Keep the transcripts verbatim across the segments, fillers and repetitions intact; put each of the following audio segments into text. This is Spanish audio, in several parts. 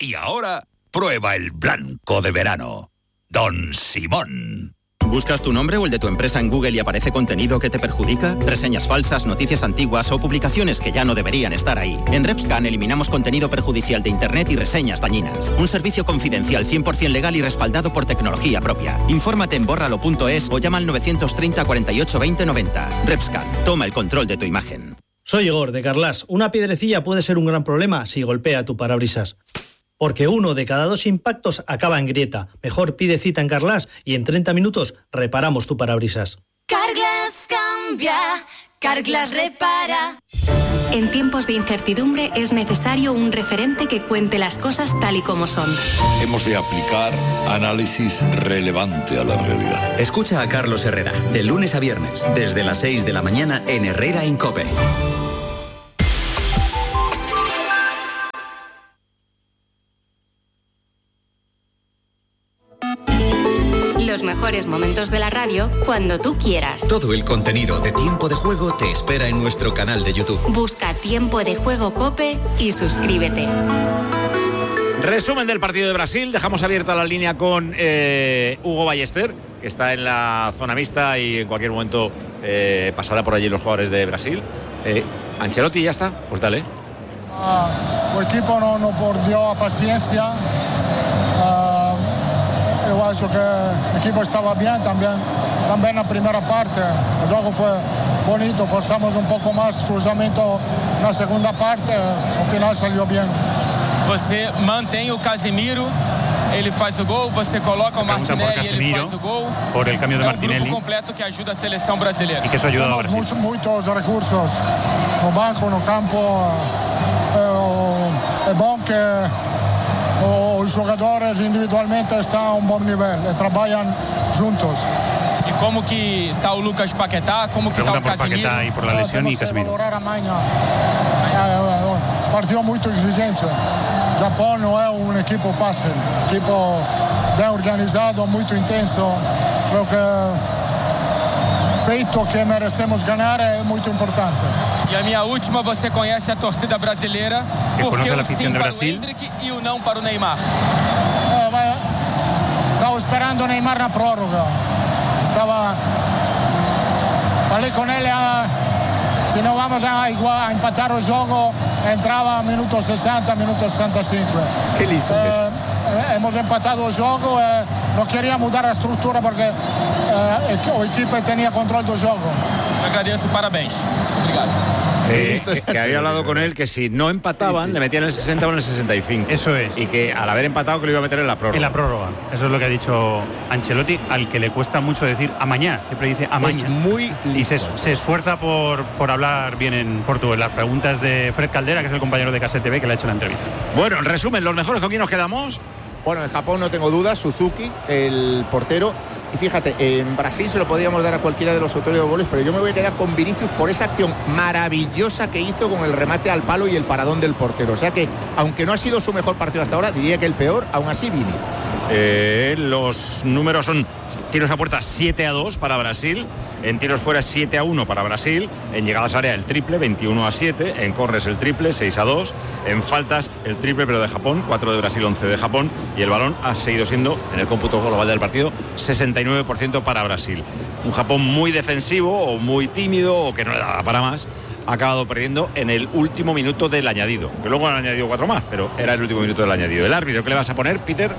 Y ahora, prueba el blanco de verano. Don Simón. ¿Buscas tu nombre o el de tu empresa en Google y aparece contenido que te perjudica? Reseñas falsas, noticias antiguas o publicaciones que ya no deberían estar ahí. En RepScan eliminamos contenido perjudicial de Internet y reseñas dañinas. Un servicio confidencial cien por ciento legal y respaldado por tecnología propia. Infórmate en bórralo punto es o llama al novecientos treinta, cuarenta y ocho, veinte, noventa. RepScan, toma el control de tu imagen. Soy Igor, de Carlas. Una piedrecilla puede ser un gran problema si golpea tu parabrisas. Porque uno de cada dos impactos acaba en grieta. Mejor pide cita en Carlas y en treinta minutos reparamos tu parabrisas. Carglass cambia, Carglass repara. En tiempos de incertidumbre es necesario un referente que cuente las cosas tal y como son. Hemos de aplicar análisis relevante a la realidad. Escucha a Carlos Herrera, de lunes a viernes, desde las seis de la mañana en Herrera en COPE. Los mejores momentos de la radio cuando tú quieras. Todo el contenido de Tiempo de Juego te espera en nuestro canal de YouTube. Busca Tiempo de Juego COPE y suscríbete. Resumen del partido de Brasil. Dejamos abierta la línea con eh, Hugo Ballester, que está en la zona mixta y en cualquier momento eh, pasará por allí los jugadores de Brasil. Eh, Ancelotti, ¿ya está? Pues dale. Uh, el equipo no, no perdió la paciencia. Uh, yo acho que el equipo estaba bien también. También la primera parte. El juego fue bonito. Forzamos un poco más cruzamiento en la segunda parte. Al final salió bien. Você mantém o Casemiro, ele faz o gol, você coloca o Martinelli, ele faz o gol. Por el cambio de Martinelli. É um grupo completo que ajuda a seleção brasileira. Y que eso ayuda a Brasil. Muchos, muchos recursos no banco, no campo. É, é bom que os jogadores individualmente estão a um bom nível e trabalham juntos. E como que está o Lucas Paquetá, como que está o Casemiro? Paquetá y por la lesión y Casemiro. Valorar amanhã. É, é, partido muito exigente. O Japão não é um equipo fácil, equipo bem organizado, muito intenso. Creo que feito que merecemos ganhar é muito importante. E a minha última, você conhece a torcida brasileira, porque o sim para o Endrick e o não para o Neymar. É, estava esperando o Neymar na prórroga. Estava, falei com ele, a, se não vamos a, igual, a empatar o jogo, entrava a minuto sessenta, minuto sessenta e cinco. Que listo eh, eh, hemos empatado o jogo, eh, não queria mudar a estrutura porque eh, o equipe tinha controle do jogo. Te agradeço, parabéns. Obrigado. Eh, que, que había hablado con él que si no empataban, sí, sí, le metían el sesenta o en el sesenta y cinco. Eso es. Y que al haber empatado que lo iba a meter en la prórroga. En la prórroga. Eso es lo que ha dicho Ancelotti, al que le cuesta mucho decir amañá. Siempre dice amañá. Es muy listo. Y se, se esfuerza por, por hablar bien en portugués. Las preguntas de Fred Caldera, que es el compañero de K S T V, que le ha hecho la entrevista. Bueno, en resumen, los mejores, ¿con quién nos quedamos? Bueno, en Japón no tengo dudas, Suzuki, el portero. Y fíjate, en Brasil se lo podíamos dar a cualquiera de los autores de goles, pero yo me voy a quedar con Vinicius por esa acción maravillosa que hizo con el remate al palo y el paradón del portero. O sea que, aunque no ha sido su mejor partido hasta ahora, diría que el peor, aún así Vini. Eh, los números son tiros a puerta siete a dos para Brasil, en tiros fuera siete a uno para Brasil, en llegadas a área el triple, veintiuno a siete, en corners el triple, seis a dos, en faltas el triple pero de Japón, cuatro de Brasil, once de Japón, y el balón ha seguido siendo, en el cómputo global del partido, sesenta y nueve por ciento para Brasil. Un Japón muy defensivo o muy tímido o que no le daba para más, ha acabado perdiendo en el último minuto del añadido, que luego han añadido cuatro más, pero era el último minuto del añadido. ¿El árbitro qué le vas a poner, Peter?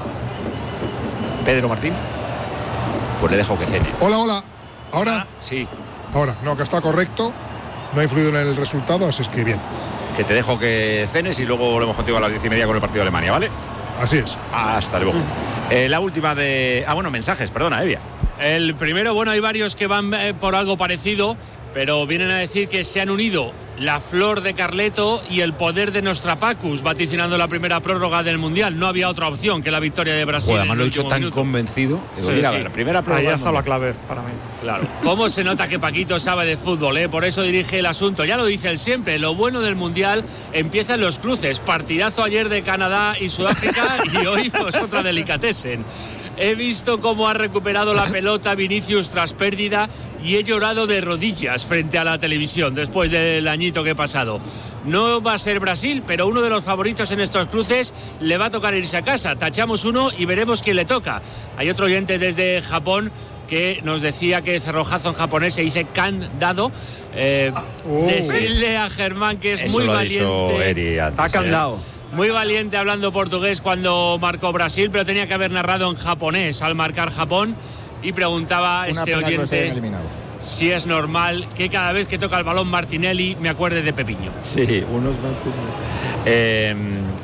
Pedro Martín, pues le dejo que cene. Hola, hola. ¿Ahora? Ah, sí. Ahora, no, que está correcto. No ha influido en el resultado, así es que bien. Que te dejo que cenes y luego volvemos contigo a las diez y media con el partido de Alemania, ¿vale? Así es. Hasta luego. Mm. Eh, la última de... Ah, bueno, mensajes, perdona, Evia. El primero, bueno, hay varios que van eh, por algo parecido, pero vienen a decir que se han unido la flor de Carleto y el poder de Nostrapacus, vaticinando la primera prórroga del Mundial. No había otra opción que la victoria de Brasil. Pues además lo he dicho tan minuto. convencido. Sí, mira, sí. La primera prórroga. Ahí está la clave para mí. Claro. ¿Cómo se nota que Paquito sabe de fútbol, eh? Por eso dirige el asunto. Ya lo dice él siempre. Lo bueno del Mundial empieza en los cruces. Partidazo ayer de Canadá y Sudáfrica y hoy pues otra delicatessen. He visto cómo ha recuperado la pelota Vinicius tras pérdida y he llorado de rodillas frente a la televisión después del añito que he pasado. No va a ser Brasil, pero uno de los favoritos en estos cruces le va a tocar irse a casa. Tachamos uno y veremos quién le toca. Hay otro oyente desde Japón que nos decía que cerrojazo en japonés se dice candado. Eh, uh, decirle a Germán que es Eso muy lo valiente. Ha dicho Eri antes, ha candado. ¿eh? Muy valiente hablando portugués cuando marcó Brasil, pero tenía que haber narrado en japonés al marcar Japón. Y preguntaba a este oyente si es normal que cada vez que toca el balón Martinelli me acuerde de Pepiño. Sí, unos Martinelli. Eh,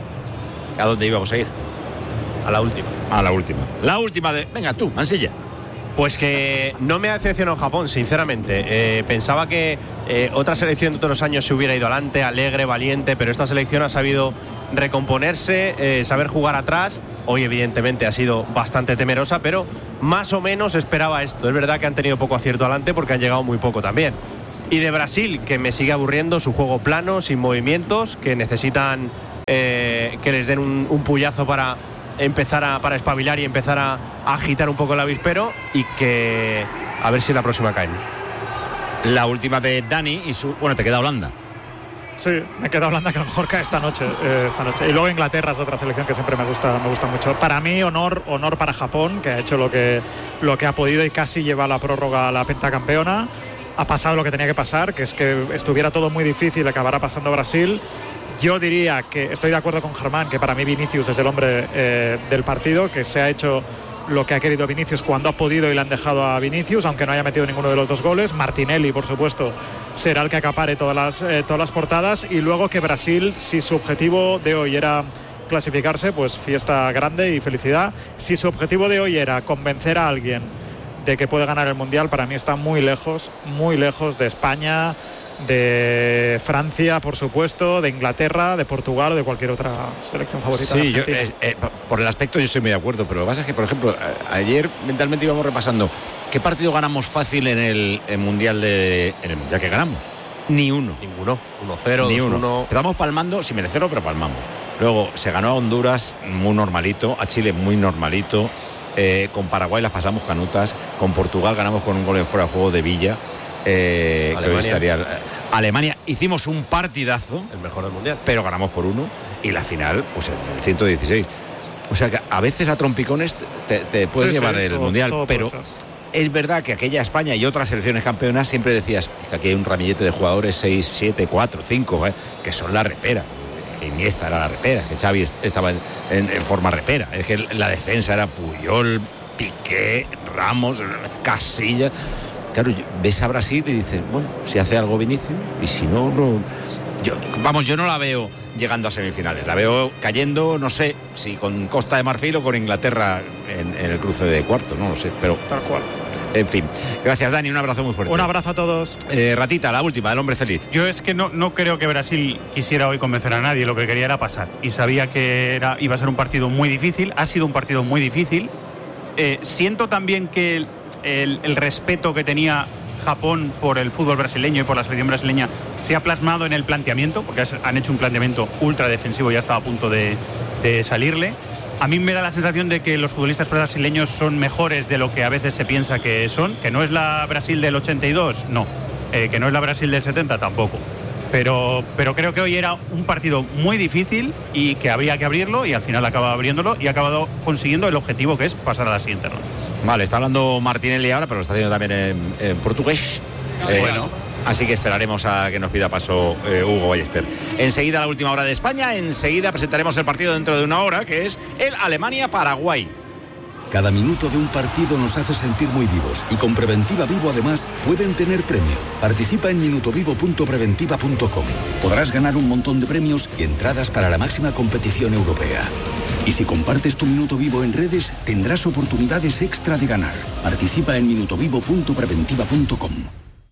¿A dónde íbamos a ir? A la última. A la última. La última de... Venga tú, Mansilla. Pues que no me ha decepcionado Japón, sinceramente. Eh, pensaba que eh, otra selección de todos los años se hubiera ido adelante, alegre, valiente, pero esta selección ha sabido recomponerse, eh, saber jugar atrás. Hoy evidentemente ha sido bastante temerosa, pero más o menos esperaba esto. Es verdad que han tenido poco acierto adelante porque han llegado muy poco también. Y de Brasil, que me sigue aburriendo su juego plano, sin movimientos, que necesitan eh, que les den un, un puyazo para empezar a para espabilar y empezar a, a agitar un poco el avispero, y que a ver si la próxima caen. La última de Dani y su... Bueno, te queda Holanda. Sí, me queda Holanda, que a lo mejor cae esta noche, eh, esta noche. Y luego Inglaterra es otra selección que siempre me gusta, me gusta mucho. Para mí, honor, honor para Japón, que ha hecho lo que, lo que ha podido y casi lleva a la prórroga a la pentacampeona. Ha pasado lo que tenía que pasar, que es que estuviera todo muy difícil, acabará pasando Brasil. Yo diría que estoy de acuerdo con Germán, que para mí Vinicius es el hombre eh, del partido, que se ha hecho lo que ha querido Vinicius cuando ha podido y le han dejado a Vinicius, aunque no haya metido ninguno de los dos goles. Martinelli, por supuesto, será el que acapare todas las, eh, todas las portadas. Y luego que Brasil, si su objetivo de hoy era clasificarse, pues fiesta grande y felicidad. Si su objetivo de hoy era convencer a alguien de que puede ganar el Mundial, para mí está muy lejos, muy lejos de España, de Francia, por supuesto, de Inglaterra, de Portugal o de cualquier otra selección favorita. Sí, yo, eh, eh, por el aspecto yo estoy muy de acuerdo, pero lo que pasa es que, por ejemplo, ayer mentalmente íbamos repasando qué partido ganamos fácil en el, el Mundial de en el Mundial que ganamos. Ni uno. Ninguno. uno cero, Ni dos uno. uno. Empezamos palmando, sin merecerlo, pero palmamos. Luego se ganó a Honduras muy normalito, a Chile muy normalito, eh, con Paraguay las pasamos canutas, con Portugal ganamos con un gol en fuera de juego de Villa. Eh, que hoy estaría, eh, Alemania hicimos un partidazo, el mejor del mundial, pero ganamos por uno, y la final pues en el ciento dieciséis. O sea que a veces a trompicones te, te puedes sí, llevar sí, el todo, mundial, todo pero es verdad que aquella España y otras selecciones campeonas siempre decías que aquí hay un ramillete de jugadores seis, siete, cuatro, cinco, eh, que son la repera. Que Iniesta era la repera, que Xavi estaba en, en, en forma repera, es que la defensa era Puyol, Piqué, Ramos, Casillas. Claro, ves a Brasil y dices, bueno, si hace algo Vinicius, y si no, no. Yo, vamos, yo no la veo llegando a semifinales, la veo cayendo, no sé, si con Costa de Marfil o con Inglaterra en, en el cruce de cuartos, no lo sé, pero... Tal cual. En fin, gracias Dani, un abrazo muy fuerte. Un abrazo a todos. Eh, Ratita, la última, del hombre feliz. Yo es que no, no creo que Brasil quisiera hoy convencer a nadie, lo que quería era pasar, y sabía que era, iba a ser un partido muy difícil, ha sido un partido muy difícil. Eh, siento también que... El, El, el respeto que tenía Japón por el fútbol brasileño y por la selección brasileña se ha plasmado en el planteamiento, porque han hecho un planteamiento ultra defensivo y ya estaba a punto de, de salirle. A mí me da la sensación de que los futbolistas brasileños son mejores de lo que a veces se piensa que son, que no es la Brasil del ochenta y dos, no, eh, que no es la Brasil del setenta tampoco. Pero, pero creo que hoy era un partido muy difícil y que había que abrirlo, y al final acaba abriéndolo y ha acabado consiguiendo el objetivo, que es pasar a la siguiente ronda. Vale, está hablando Martinelli ahora, pero lo está haciendo también en, en portugués. Eh, bueno. Así que esperaremos a que nos pida paso eh, Hugo Ballester. Enseguida la última hora de España, enseguida presentaremos el partido dentro de una hora, que es el Alemania-Paraguay. Cada minuto de un partido nos hace sentir muy vivos, y con Preventiva Vivo además pueden tener premio. Participa en minutovivo punto preventiva punto com. Podrás ganar un montón de premios y entradas para la máxima competición europea. Y si compartes tu minuto vivo en redes, tendrás oportunidades extra de ganar. Participa en minutovivo punto preventiva punto com.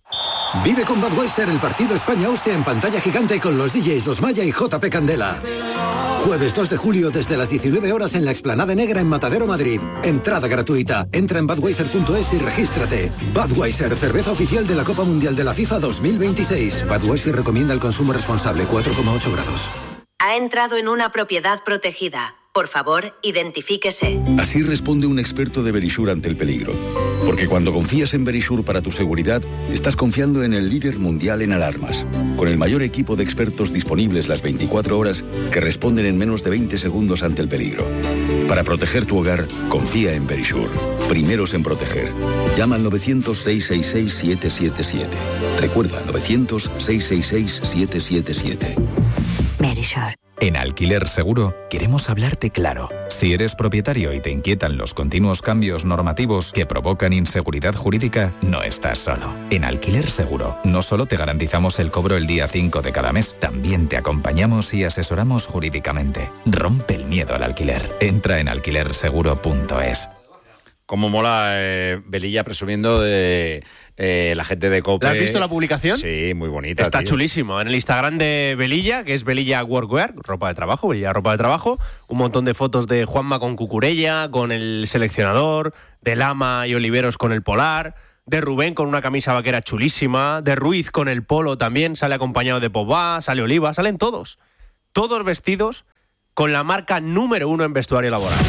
Vive con Budweiser el partido España-Austria en pantalla gigante con los D Js Los Maya y J P Candela. Jueves dos de julio desde las diecinueve horas en la Explanada Negra en Matadero, Madrid. Entrada gratuita. Entra en budweiser punto es y regístrate. Budweiser, cerveza oficial de la Copa Mundial de la FIFA dos mil veintiséis. Budweiser recomienda el consumo responsable, cuatro coma ocho grados. Ha entrado en una propiedad protegida. Por favor, identifíquese. Así responde un experto de Verisure ante el peligro. Porque cuando confías en Verisure para tu seguridad, estás confiando en el líder mundial en alarmas, con el mayor equipo de expertos disponibles las veinticuatro horas que responden en menos de veinte segundos ante el peligro. Para proteger tu hogar, confía en Verisure. Primeros en proteger. Llama al novecientos, seiscientos sesenta y seis, siete siete siete. Recuerda, novecientos, seiscientos sesenta y seis, siete siete siete. Verisure. En Alquiler Seguro queremos hablarte claro. Si eres propietario y te inquietan los continuos cambios normativos que provocan inseguridad jurídica, no estás solo. En Alquiler Seguro no solo te garantizamos el cobro el día cinco de cada mes, también te acompañamos y asesoramos jurídicamente. Rompe el miedo al alquiler. Entra en alquiler seguro punto es. Cómo mola eh, Velilla presumiendo de eh, la gente de COPE. ¿La has visto la publicación? Sí, muy bonita. Está tío. chulísimo. En el Instagram de Velilla, que es Velilla Workwear, ropa de trabajo, Velilla ropa de trabajo, un montón de fotos de Juanma con Cucurella, con el seleccionador, de Lama y Oliveros con el polar, de Rubén con una camisa vaquera chulísima, de Ruiz con el polo también, sale acompañado de Pogba, sale Oliva, salen todos. Todos vestidos con la marca número uno en vestuario laboral.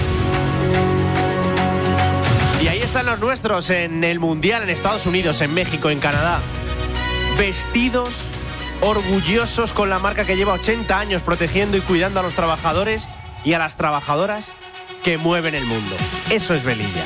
Y ahí están los nuestros en el Mundial, en Estados Unidos, en México, en Canadá. Vestidos, orgullosos con la marca que lleva ochenta años protegiendo y cuidando a los trabajadores y a las trabajadoras que mueven el mundo. Eso es Velilla.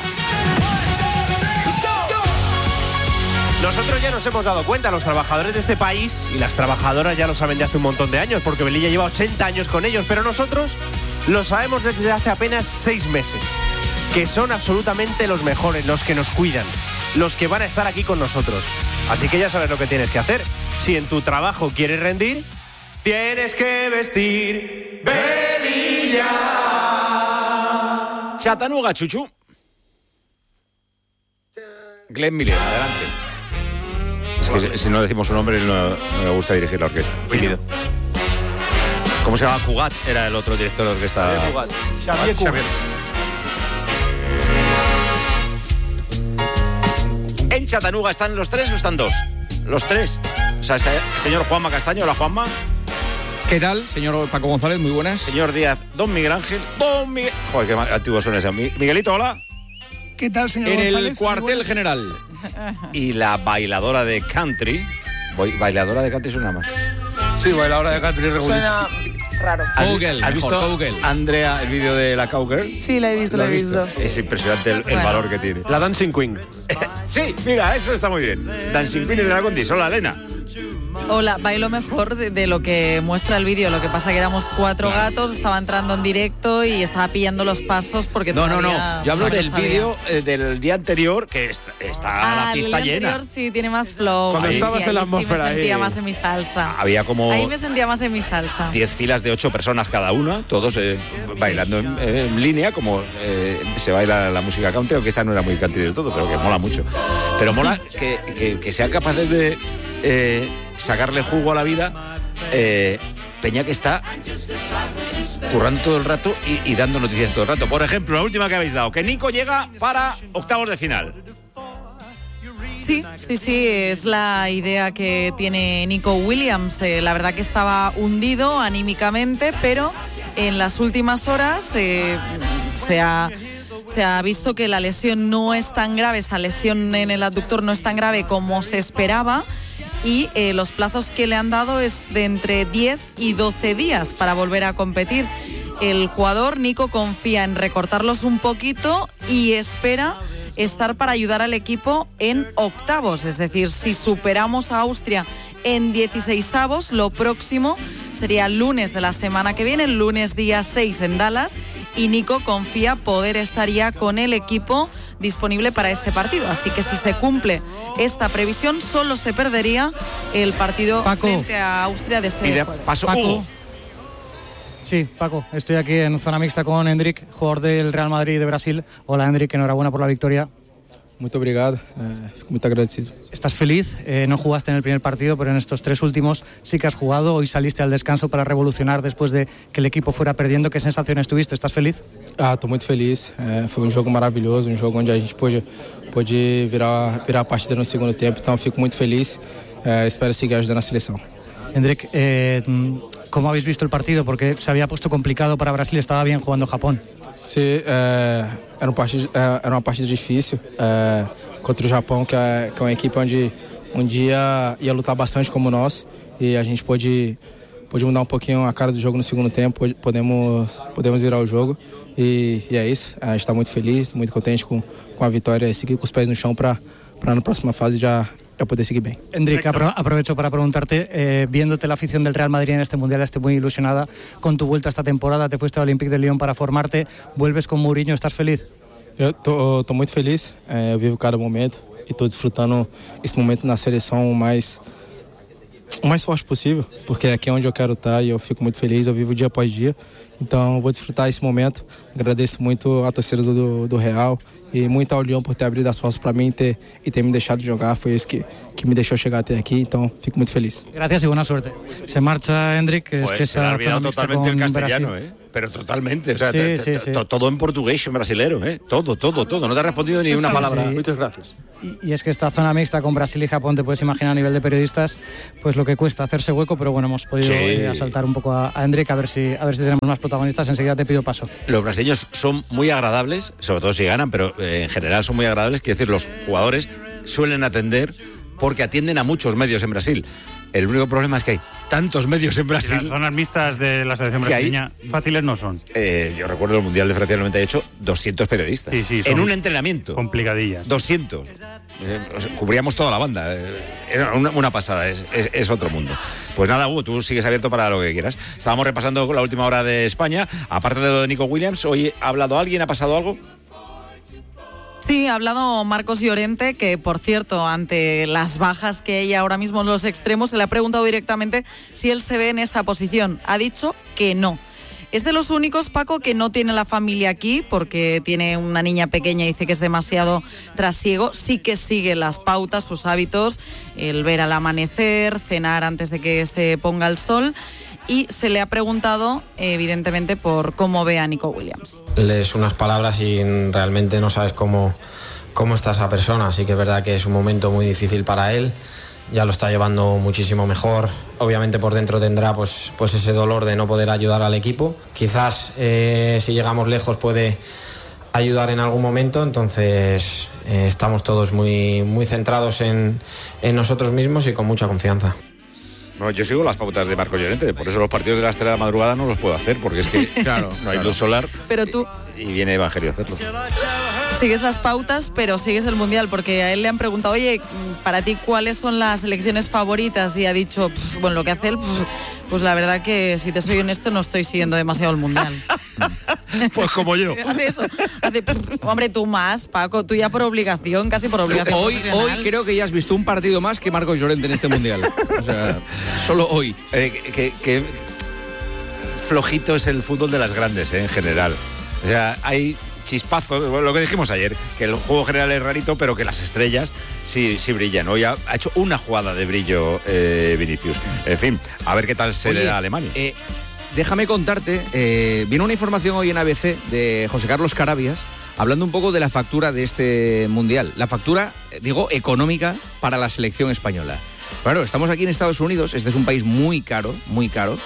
Nosotros ya nos hemos dado cuenta, los trabajadores de este país y las trabajadoras ya lo saben de hace un montón de años, porque Velilla lleva ochenta años con ellos, pero nosotros lo sabemos desde hace apenas seis meses. Que son absolutamente los mejores, los que nos cuidan, los que van a estar aquí con nosotros. Así que ya sabes lo que tienes que hacer. Si en tu trabajo quieres rendir, tienes que vestir Velilla. Chattanooga, Chuchu. Glenn Miller, adelante. Es que si no decimos su nombre, no, no me gusta dirigir la orquesta. Venido. ¿Cómo se llama? Cugat, era el otro director de orquesta. Xavier Cugat. Xavier Cugat. ¿En Chattanooga están los tres o están dos? Los tres. O sea, está el señor Juanma Castaño. Hola, Juanma. ¿Qué tal, señor Paco González? Muy buenas. Señor Díaz, don Miguel Ángel. Don Miguel... Joder, qué antiguo suena ese. Miguelito, hola. ¿Qué tal, señor En González? el cuartel general. Y la bailadora de country. Bailadora de country suena más. Sí, bailadora de country regular. Suena raro. Cowgirl, ¿Has visto, Cowgirl. Andrea, el vídeo de la Cowgirl? Sí, la he visto, la he visto. Es impresionante el, el Bueno. valor que tiene. La Dancing Queen. Sí, mira, eso está muy bien. Dancing Queen y Elena Condis. Hola, Elena. Hola, bailo mejor de, de lo que muestra el vídeo. Lo que pasa que éramos cuatro gatos, estaba entrando en directo y estaba pillando los pasos porque No, no, no. todavía Yo hablo no del sabía. vídeo eh, del día anterior, que está, está Ah, la el pista día llena. anterior sí tiene más flow. Cuando sí, estabas sí, en la ahí atmósfera sí me sentía ahí. más en mi salsa. Había como Ahí me sentía más en mi salsa. diez filas de ocho personas cada una, todos eh, bailando en, eh, en línea, como eh, se baila la música country, aunque esta no era muy country del todo, pero que mola mucho. Pero mola que, que, que sean capaces de eh, sacarle jugo a la vida. Eh, Peña que está currando todo el rato y, y dando noticias todo el rato. Por ejemplo, la última que habéis dado, que Nico llega para octavos de final. Sí, sí, sí, es la idea que tiene Nico Williams. Eh, la verdad que estaba hundido anímicamente, pero en las últimas horas eh, se ha... Se ha visto que la lesión no es tan grave, esa lesión en el abductor no es tan grave como se esperaba y eh, los plazos que le han dado es de entre diez y doce días para volver a competir. El jugador Nico confía en recortarlos un poquito y espera estar para ayudar al equipo en octavos, es decir, si superamos a Austria en dieciseisavos, lo próximo sería el lunes de la semana que viene, el lunes día seis en Dallas, y Nico confía poder estar ya con el equipo disponible para ese partido. Así que si se cumple esta previsión, solo se perdería el partido Paco. frente a Austria de este jueves. Paso Paco. Hugo. Sí, Paco, estoy aquí en zona mixta con Hendrik, jugador del Real Madrid de Brasil. Hola, Hendrik, enhorabuena por la victoria. Muito obrigado, eh, fico muito agradecido. ¿Estás feliz? Eh, no jugaste en el primer partido, pero en estos tres últimos sí que has jugado. Hoy saliste al descanso para revolucionar después de que el equipo fuera perdiendo. ¿Qué sensaciones tuviste? ¿Estás feliz? Ah, estou muito feliz. É, foi um jogo maravilhoso, um jogo onde a gente pôde, pôde virar, virar a partida no segundo tempo. Então fico muito feliz. É, espero seguir ajudando a seleção. Hendrik, eh, ¿Cómo habéis visto el partido? Porque se había puesto complicado para Brasil, estaba bien jugando Japón. Sí, é, era, um partido, é, era uma partida difícil é, contra o Japão, que é, que é uma equipe onde um dia ia lutar bastante como nós, e a gente pôde, pôde mudar um pouquinho a cara do jogo no segundo tempo, podemos, podemos virar o jogo, e, e é isso. A gente está muito feliz, muito contente com, com a vitória e seguir com os pés no chão para na próxima fase já ya puedes seguir bien. Endrick, apro aprovecho para preguntarte, eh, viéndote la afición del Real Madrid en este Mundial, estoy muy ilusionada con tu vuelta esta temporada, te fuiste al Olympique de Lyon para formarte, vuelves con Mourinho, ¿estás feliz? Eu tô, tô muito feliz, é, eu vivo cada momento e estou desfrutando esse momento na seleção o mais, o mais forte possível, porque aqui é onde eu quero estar e eu fico muito feliz, eu vivo dia após dia, então vou desfrutar esse momento. Agradeço muito a torcida do, do Real e muito ao Lyon por ter abrido as portas para mim ter, e ter me deixado jogar, foi isso que, que me deixou chegar até aqui, então fico muito feliz. Gracias y buena suerte. Se marcha Endrick, que pues es que se ha olvidado totalmente el castellano, Brasil. ¿eh? Pero totalmente, o sea, sí, te, sí, te, sí. To, todo en portugués, en brasilero, ¿eh? Todo, todo, todo. No te ha respondido ni una sí, palabra. Sí. Muchas gracias. Y, y es que esta zona mixta con Brasil y Japón, te puedes imaginar a nivel de periodistas, pues lo que cuesta hacerse hueco, pero bueno, hemos podido sí. eh, asaltar un poco a, a Endrick, a ver si a ver si tenemos más protagonistas. Enseguida te pido paso. Los brasileños son muy agradables, sobre todo si ganan, pero eh, en general son muy agradables, quiero decir, los jugadores suelen atender porque atienden a muchos medios en Brasil. El único problema es que hay tantos medios en Brasil. Y las zonas mixtas de la selección brasileña fáciles no son. Eh, yo recuerdo el Mundial de Francia del noventa y ocho, doscientos periodistas. Sí, sí, en un entrenamiento. Complicadillas. doscientos. Eh, cubríamos toda la banda. Eh, era una, una pasada, es, es, es otro mundo. Pues nada, Hugo, tú sigues abierto para lo que quieras. Estábamos repasando la última hora de España. Aparte de lo de Nico Williams, ¿hoy ha hablado alguien? ¿Ha pasado algo? Sí, ha hablado Marcos Llorente, que por cierto, ante las bajas que hay ahora mismo en los extremos, se le ha preguntado directamente si él se ve en esa posición. Ha dicho que no. Es de los únicos, Paco, que no tiene la familia aquí, porque tiene una niña pequeña y dice que es demasiado trasiego. Sí que sigue las pautas, sus hábitos, el ver al amanecer, cenar antes de que se ponga el sol. Y se le ha preguntado, evidentemente, por cómo ve a Nico Williams. Lees unas palabras y realmente no sabes cómo, cómo está esa persona. Así que es verdad que es un momento muy difícil para él. Ya lo está llevando muchísimo mejor. Obviamente por dentro tendrá pues, pues ese dolor de no poder ayudar al equipo. Quizás eh, si llegamos lejos puede ayudar en algún momento. Entonces eh, estamos todos muy, muy centrados en, en nosotros mismos y con mucha confianza. No, yo sigo las pautas de Marcos Llorente, por eso los partidos de las tres de la madrugada no los puedo hacer, porque es que claro, no hay claro. luz solar. Pero tú y viene Evangelio a hacerlo. Sigues las pautas, pero sigues el Mundial, porque a él le han preguntado, oye, para ti, ¿cuáles son las selecciones favoritas? Y ha dicho, bueno, lo que hace él, pues la verdad que, si te soy honesto, no estoy siguiendo demasiado el Mundial. Pues como yo. Hace eso. Hace, hombre, tú más, Paco, tú ya por obligación, casi por obligación. Hoy, hoy creo que ya has visto un partido más que Marcos Llorente en este Mundial. O sea, solo hoy. Eh, que, que flojito es el fútbol de las grandes, eh, en general. O sea, hay chispazos, lo que dijimos ayer, que el juego general es rarito, pero que las estrellas sí, sí brillan. Hoy ha, ha hecho una jugada de brillo eh, Vinicius. En fin, a ver qué tal se le da a Alemania. Eh, déjame contarte, eh, viene una información hoy en A B C de José Carlos Carabias, hablando un poco de la factura de este Mundial. La factura, digo, económica para la selección española. Claro, estamos aquí en Estados Unidos, este es un país muy caro, muy caro,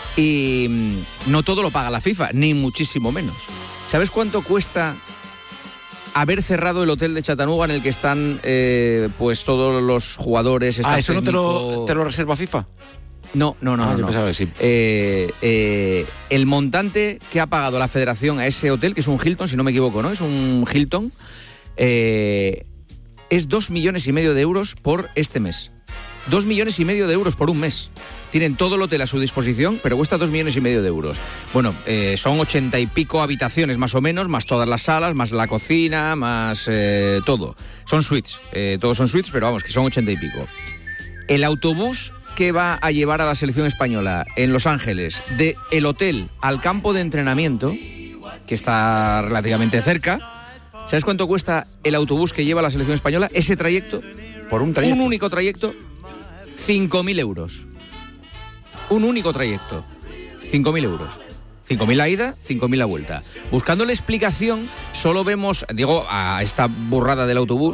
y no todo lo paga la FIFA, ni muchísimo menos. ¿Sabes cuánto cuesta haber cerrado el hotel de Chattanooga en el que están eh, pues todos los jugadores? Ah, ¿eso técnico... no te lo, te lo reserva FIFA? No, no, no. Ah, no, yo no. pensaba que sí. Eh, eh, el montante que ha pagado la federación a ese hotel, que es un Hilton, si no me equivoco, ¿no? Es un Hilton, eh, es dos millones y medio de euros por este mes. Dos millones y medio de euros por un mes. Tienen todo el hotel a su disposición, pero cuesta dos millones y medio de euros. Bueno, eh, son ochenta y pico habitaciones más o menos, más todas las salas, más la cocina, más eh, todo. Son suites, eh, todos son suites, pero vamos, que son ochenta y pico. El autobús que va a llevar a la selección española en Los Ángeles, de el hotel al campo de entrenamiento, que está relativamente cerca, ¿sabes cuánto cuesta el autobús que lleva a la selección española? Ese trayecto, por un trayecto, un único trayecto, cinco mil euros. Un único trayecto, cinco mil euros. cinco mil la ida, cinco mil la vuelta. Buscando la explicación, solo vemos, digo, a esta burrada del autobús,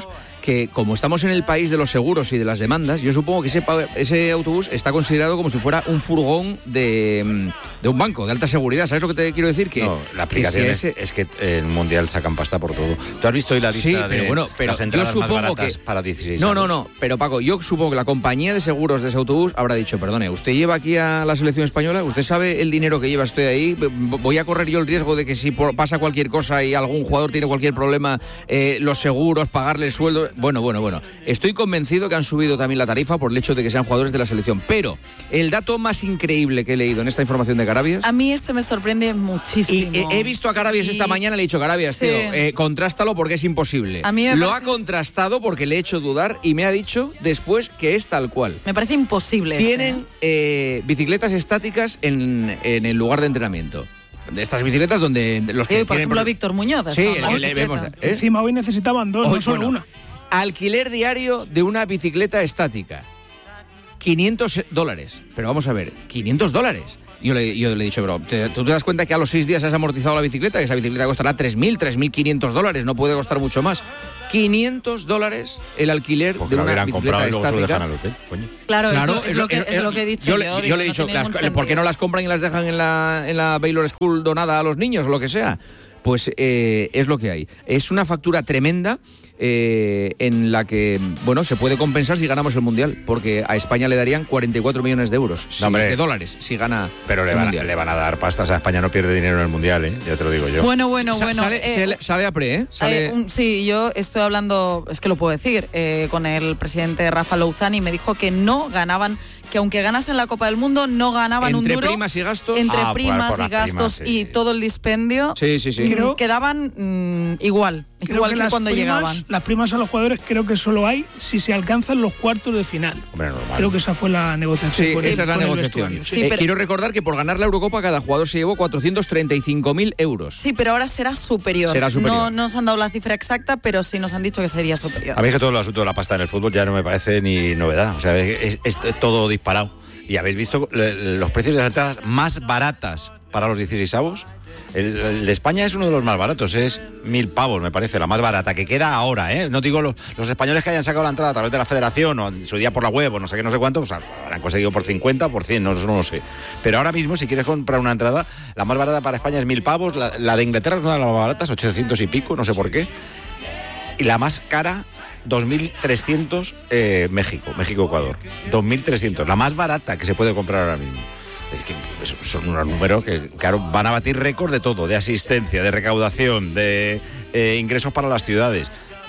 que como estamos en el país de los seguros y de las demandas, yo supongo que ese, ese autobús está considerado como si fuera un furgón de, de un banco, de alta seguridad. ¿Sabes lo que te quiero decir? Que no, la aplicación que si si ese... es, es que en Mundial sacan pasta por todo. ¿Tú has visto hoy la lista sí, de pero bueno, pero las entradas yo más supongo baratas que... para dieciséis No, años? no, no, pero Paco, yo supongo que la compañía de seguros de ese autobús habrá dicho, perdone, usted lleva aquí a la selección española, usted sabe el dinero que lleva usted ahí, voy a correr yo el riesgo de que si pasa cualquier cosa y algún jugador tiene cualquier problema, eh, los seguros, pagarle el sueldo... Bueno, bueno, bueno, estoy convencido que han subido también la tarifa por el hecho de que sean jugadores de la selección, pero el dato más increíble que he leído en esta información de Carabias... A mí este me sorprende muchísimo. Y he, he visto a Carabias y... esta mañana, le he dicho, Carabias, sí. tío, eh, contrástalo porque es imposible. A mí me Lo parece... ha contrastado porque le he hecho dudar y me ha dicho después que es tal cual. Me parece imposible. Tienen este, eh, bicicletas estáticas en, en el lugar de entrenamiento. De estas bicicletas donde los que eh, por ejemplo, Víctor Muñoz. Sí, el, le vemos, ¿eh? Encima hoy necesitaban dos, hoy, no solo bueno, una. Alquiler diario de una bicicleta estática. quinientos dólares. Pero vamos a ver, quinientos dólares. Yo le, yo le he dicho, bro, ¿te, ¿tú te das cuenta que a los seis días has amortizado la bicicleta? Que esa bicicleta costará tres mil, tres mil quinientos dólares, no puede costar mucho más. quinientos dólares el alquiler porque de una hubieran bicicleta comprado y luego estática. Se lo dejan al hotel, coño. Claro, claro eso, es, es, lo que, es lo que he dicho yo. Yo, yo, yo le he dicho, no las, ¿por qué no las compran y las dejan en la, en la Baylor School donada a los niños o lo que sea? Pues eh, es lo que hay. Es una factura tremenda eh, en la que, bueno, se puede compensar si ganamos el Mundial, porque a España le darían cuarenta y cuatro millones de euros, no, hombre, de dólares, si gana pero el le van, Mundial. le van a dar pastas. A España no pierde dinero en el Mundial, ¿eh? Ya te lo digo yo. Bueno, bueno, Sa bueno. Sale, eh, sale, sale a pre, ¿eh? Sale... Eh, un, sí, yo estoy hablando, es que lo puedo decir, eh, con el presidente Rafa Louzani, me dijo que no ganaban, que aunque ganasen la Copa del Mundo, no ganaban entre un duro. Entre primas y gastos. Entre ah, primas por, por y gastos primas, sí, y sí. todo el dispendio. Sí, sí, sí. Creo, quedaban mmm, igual, creo igual que, que, que cuando primas, llegaban. Las primas a los jugadores creo que solo hay si se alcanzan los cuartos de final. Hombre, normal. Creo que esa fue la negociación. Sí, con esa el, es la con negociación. El sí, eh, pero... Quiero recordar que por ganar la Eurocopa cada jugador se llevó cuatrocientos treinta y cinco mil euros. Sí, pero ahora será superior. Será superior. No, no nos han dado la cifra exacta, pero sí nos han dicho que sería superior. A mí es que todo el asunto de la pasta en el fútbol ya no me parece ni novedad. O sea, es, es, es todo disparado. Y habéis visto los precios de las entradas más baratas para los dieciseisavos. El, el de España es uno de los más baratos, es mil pavos, me parece, la más barata, que queda ahora, ¿eh? No digo los, los españoles que hayan sacado la entrada a través de la federación o en su día por la web o no sé qué, no sé cuánto, pues habrán conseguido por cincuenta, por cien, no, no lo sé. Pero ahora mismo, si quieres comprar una entrada, la más barata para España es mil pavos, la, la de Inglaterra es una de las más baratas, ochocientos y pico, no sé por qué. Y la más cara, dos mil trescientos, eh, México, México-Ecuador. dos mil trescientos, la más barata que se puede comprar ahora mismo. Es que son unos números que, claro, van a batir récord de todo, de asistencia, de recaudación, de eh, ingresos para las ciudades.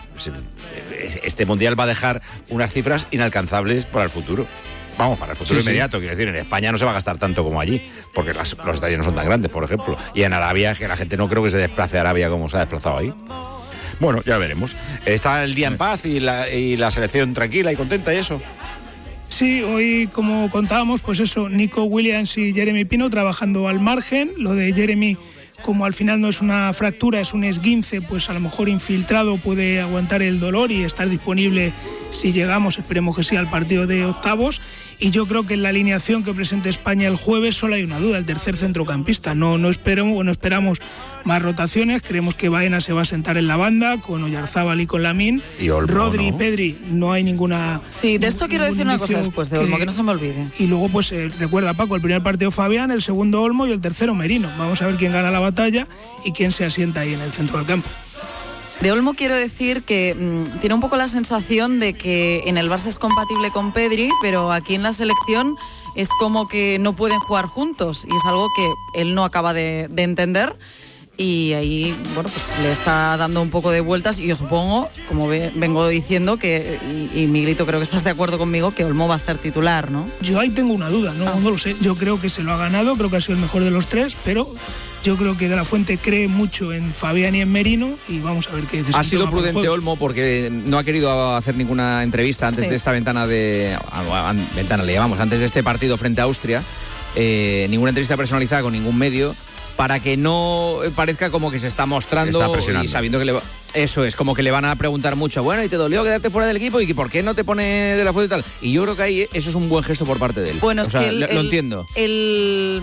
Este Mundial va a dejar unas cifras inalcanzables para el futuro. Vamos, para el futuro sí, inmediato, sí. Quiero decir, en España no se va a gastar tanto como allí, porque las, los estadios no son tan grandes, por ejemplo. Y en Arabia, que la gente no creo que se desplace a Arabia como se ha desplazado ahí. Bueno, ya veremos. Está el día en paz y la, y la selección tranquila y contenta y eso. Sí, hoy, como contábamos, pues eso, Nico Williams y Jeremy Pino trabajando al margen. Lo de Jeremy, como al final no es una fractura, es un esguince, pues a lo mejor infiltrado puede aguantar el dolor y estar disponible si llegamos, esperemos que sí, al partido de octavos. Y yo creo que en la alineación que presente España el jueves solo hay una duda, el tercer centrocampista. No, no, esperamos, no esperamos más rotaciones, creemos que Baena se va a sentar en la banda con Oyarzábal y con Lamine. Y Olmo, Rodri y ¿no? Pedri, no hay ninguna... Sí, de esto quiero decir una cosa después de Olmo, que, que no se me olvide. Y luego, pues eh, recuerda, Paco, el primer partido Fabián, el segundo Olmo y el tercero Merino. Vamos a ver quién gana la batalla y quién se asienta ahí en el centro del campo. De Olmo quiero decir que mmm, tiene un poco la sensación de que en el Barça es compatible con Pedri, pero aquí en la selección es como que no pueden jugar juntos y es algo que él no acaba de, de entender. Y ahí, bueno, pues le está dando un poco de vueltas y yo supongo, como ve, vengo diciendo, que y, y Miguelito, creo que estás de acuerdo conmigo, que Olmo va a estar titular, ¿no? Yo ahí tengo una duda, no, ah. no lo sé. Yo creo que se lo ha ganado, creo que ha sido el mejor de los tres, pero yo creo que De La Fuente cree mucho en Fabián y en Merino y vamos a ver qué decisión. Ha sido prudente Olmo porque no ha querido hacer ninguna entrevista antes sí. de esta ventana de... A, a, ventana le llamamos, antes de este partido frente a Austria, eh, ninguna entrevista personalizada con ningún medio, para que no parezca como que se está mostrando está y sabiendo que le va... Eso es, como que le van a preguntar mucho, bueno, ¿y te dolió quedarte fuera del equipo? ¿Y por qué no te pone De La Fuente y tal? Y yo creo que ahí eso es un buen gesto por parte de él. Bueno, o es sea, que el, lo, el, lo entiendo. El...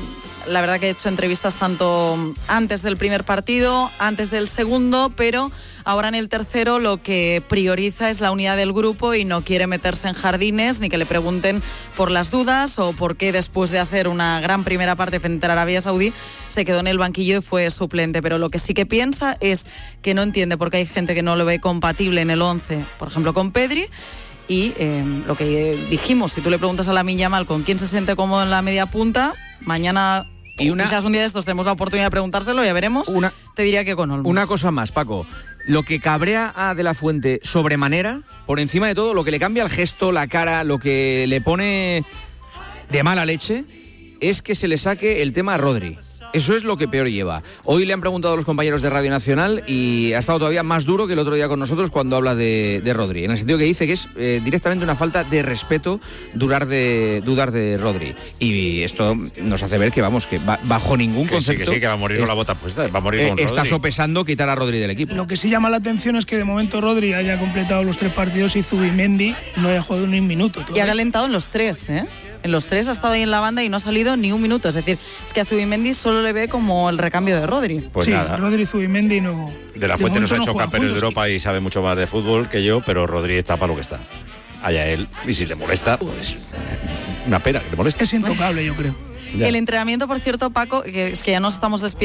la verdad que he hecho entrevistas tanto antes del primer partido, antes del segundo, pero ahora en el tercero lo que prioriza es la unidad del grupo y no quiere meterse en jardines ni que le pregunten por las dudas o por qué después de hacer una gran primera parte frente a Arabia Saudí se quedó en el banquillo y fue suplente. Pero lo que sí que piensa es que no entiende por qué hay gente que no lo ve compatible en el once, por ejemplo con Pedri. Y eh, lo que dijimos, si tú le preguntas a Lamine Yamal con quién se siente cómodo en la media punta, mañana y una, quizás un día de estos tenemos la oportunidad de preguntárselo, ya veremos, una, te diría que con Olmo. Una cosa más, Paco, lo que cabrea a De la Fuente sobremanera, por encima de todo, lo que le cambia el gesto, la cara, lo que le pone de mala leche, es que se le saque el tema a Rodri. Eso es lo que peor lleva. Hoy le han preguntado a los compañeros de Radio Nacional y ha estado todavía más duro que el otro día con nosotros cuando habla de, de Rodri, en el sentido que dice que es eh, directamente una falta de respeto dudar de, dudar de Rodri. Y esto nos hace ver que, vamos, que va, bajo ningún que concepto... Sí, que sí, que va a morir con la bota puesta, va a morir eh, con Rodri. Está sopesando quitar a Rodri del equipo. Lo que sí llama la atención es que de momento Rodri haya completado los tres partidos y Zubimendi no haya jugado ni un minuto todavía. Y ha calentado en los tres, ¿eh? En los tres ha estado ahí en la banda y no ha salido ni un minuto. Es decir, es que a Zubimendi solo le ve como el recambio de Rodri. Pues sí, nada. Rodri y Zubimendi no... De la Fuente nos ha no hecho campeones de Europa y sabe mucho más de fútbol que yo, pero Rodri está para lo que está. Allá él. Y si le molesta, pues una pena que le moleste. Es intocable, yo creo. Ya. El entrenamiento, por cierto, Paco, que es que ya nos estamos despidiendo.